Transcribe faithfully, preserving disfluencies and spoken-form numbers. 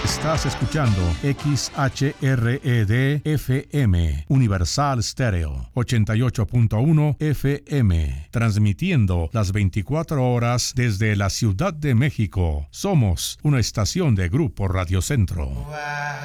Estás escuchando X H R E D F M, Universal Stereo, ochenta y ocho punto uno F M, transmitiendo las veinticuatro horas desde la Ciudad de México. Somos una estación de Grupo Radio Centro.